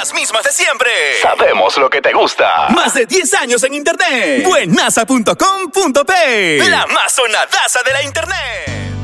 las mismas de siempre. Sabemos lo que te gusta. Más de 10 años en internet. Buenaza.com.pe. La más sonadaza de la internet.